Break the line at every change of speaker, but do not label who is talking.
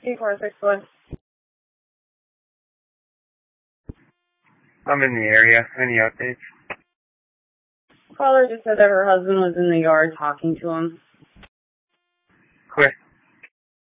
2461.
I'm in the area. Any updates?
Caller just said that her husband was in the yard talking to him.
Quick.